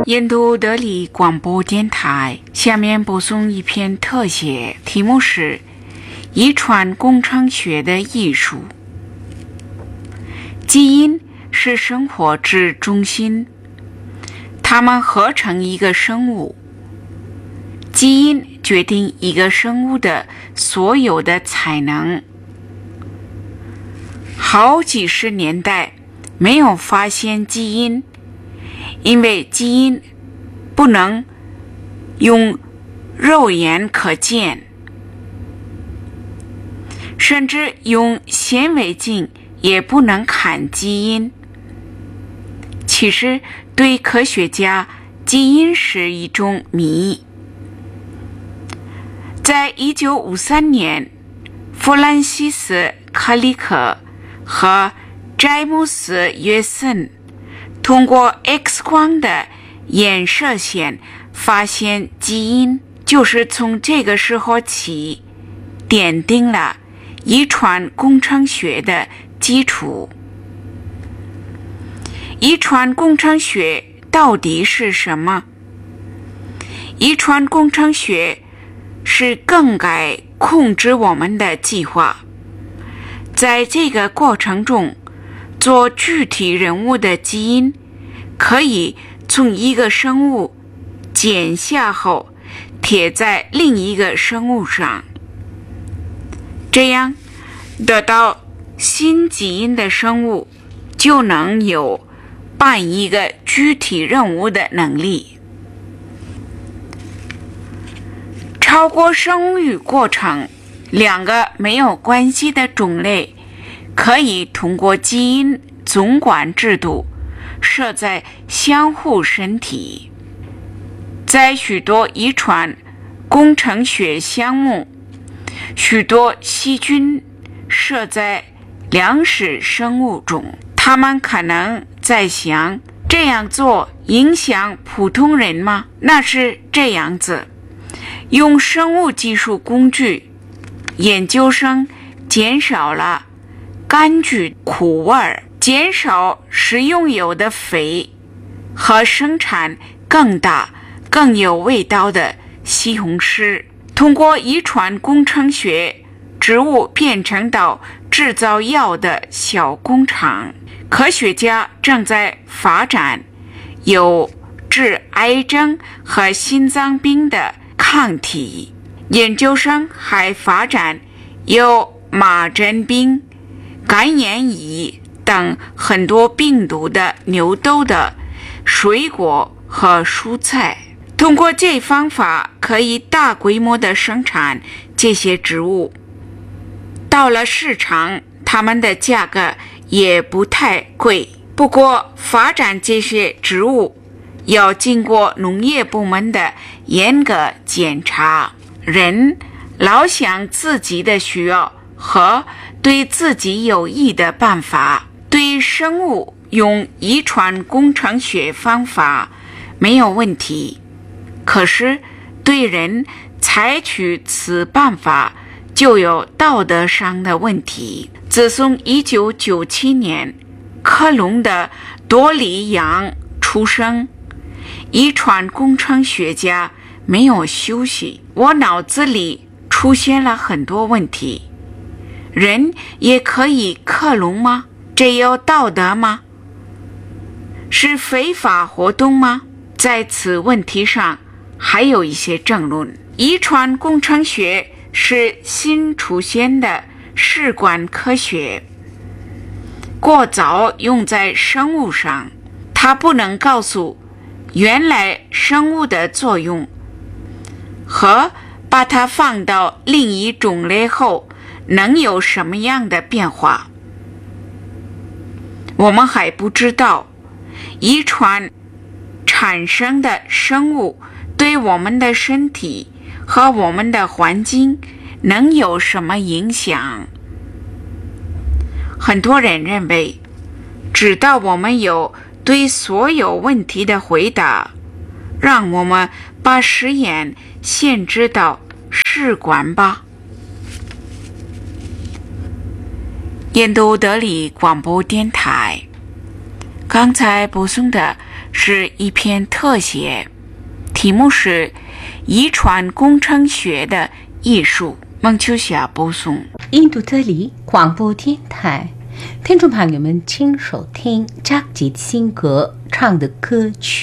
印度德里广播电台，下面播送一篇特写，题目是遗传工程学的艺术。基因是生活之中心，它们合成一个生物。基因决定一个生物的所有的才能。好几十年代没有发现基因，因为基因不能用肉眼可见，甚至用显微镜也不能看基因。其实对科学家，基因是一种谜。在1953年，弗兰西斯·克里克和詹姆斯·约森通过 X 光的衍射线发现基因，就是从这个时候起奠定了遗传工程学的基础。遗传工程学到底是什么？遗传工程学是更改控制我们的计划，在这个过程中，做具体人物的基因可以从一个生物剪下后贴在另一个生物上，这样得到新基因的生物就能有扮一个具体任务的能力。超过生育过程，两个没有关系的种类可以通过基因总管制度设在相互身体。在许多遗传工程学项目，许多细菌设在量子生物中。他们可能在想，这样做影响普通人吗？那是这样子。用生物技术工具，研究生减少了柑橘苦味，减少食用油的肥和生产更大更有味道的西红柿。通过遗传工程学，植物变成到制造药的小工厂。科学家正在发展有治癌症和心脏病的抗体，研究生还发展有麻疹病、肝炎乙等很多病毒的牛痘的水果和蔬菜。通过这方法可以大规模的生产这些植物，到了市场它们的价格也不太贵。不过发展这些植物要经过农业部门的严格检查。人老想自己的需要和对自己有益的办法，对生物用遗传工程学方法没有问题，可是对人采取此办法就有道德上的问题。自从1997年科隆的多里扬出生，遗传工程学家没有休息。我脑子里出现了很多问题。人也可以克隆吗？这有道德吗？是非法活动吗？在此问题上还有一些争论。遗传工程学是新出现的试管科学，过早用在生物上，它不能告诉原来生物的作用和把它放到另一种类后能有什么样的变化。我们还不知道遗传产生的生物对我们的身体和我们的环境能有什么影响。很多人认为，直到我们有对所有问题的回答，让我们把实验限制到试管吧。印度德里广播电台，刚才播送的是一篇特写，题目是《遗传工程学的艺术》。孟秋霞播送。 印度德里广播电台，听众朋友们，请收听扎吉辛格唱的歌曲。